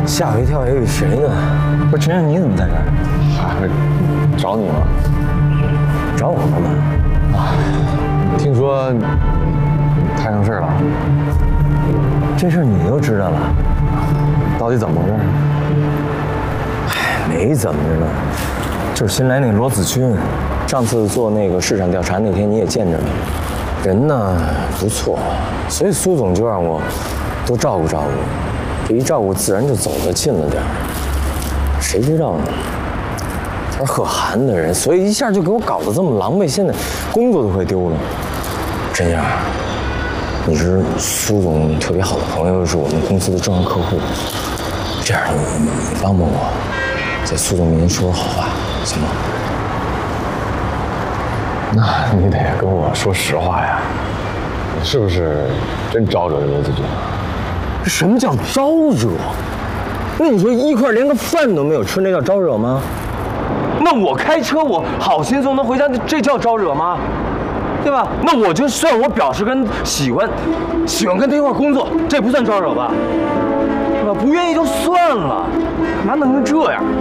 吓我一跳，以为谁呢？不是陈晨，你怎么在这儿？ 找你吗？ 找我干嘛？ 啊，听说你摊上事了。 这事儿你都知道了？ 到底怎么回事？ 哎，没怎么着呢，就是新来那罗子君，上次做那个市场调查那天你也见着了，人呢不错，所以苏总就让我多照顾照顾。这一照顾，自然就走得近了点儿。谁知道呢？他是贺涵的人，所以一下就给我搞得这么狼狈，现在工作都快丢了。真样，你是苏总特别好的朋友，又是我们公司的重要客户，这样你帮帮我，在苏总面前说好话，行吗？ 那你得跟我说实话呀，你是不是真招惹罗子君了？ 什么叫招惹？那你说一块连个饭都没有吃，那叫招惹吗？那我开车我好心送他回家，这叫招惹吗？对吧？那我就算我表示跟喜欢跟他一块工作，这不算招惹吧？对吧？不愿意就算了，干嘛弄成这样？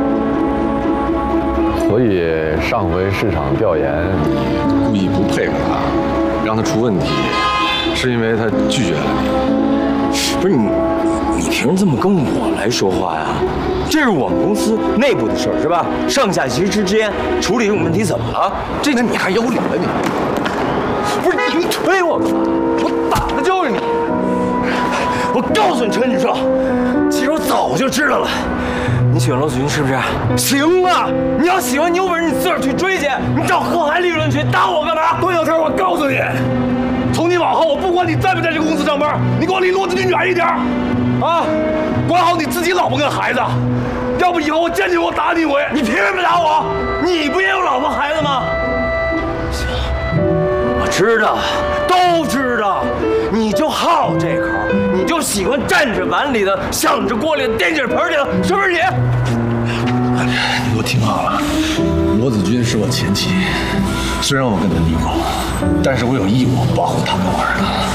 所以上回市场调研，你故意不配合他，让他出问题，是因为他拒绝了你。 不是你凭什么这么跟我来说话呀？这是我们公司内部的事儿，是吧？上下级之间处理这种问题怎么了？ 这个你还有理了你？ 不是你推我干嘛？我打的就是你！我告诉你，陈女士，其实我早就知道了。你喜欢罗子君是不是？行啊！你要喜欢，你有本事你自个儿去追去，你找贺涵理论去，打我干嘛？ 段小天，我告诉你，从今往后，我不管你在不在这个公司上班，你给我离罗子君远一点啊！管好你自己老婆跟孩子，要不以后我见你我打你一回。 你凭什么打我？你不也有老婆孩子吗？行，我知道，都知道，你就好这口，你就喜欢蘸着碗里的，想着锅里的，惦记着盆里的，是不是你？ 你给我听好了，罗子君是我前妻，虽然我跟她离过婚，但是我有义务保护她跟我儿子。